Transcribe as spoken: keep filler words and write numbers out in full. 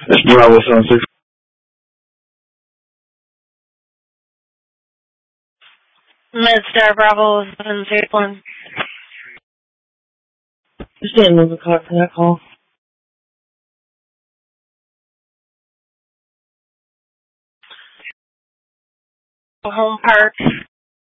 It's Bravo seven six. Midstar Bravo seven six one. Just didn't move the car for that call. Home Park.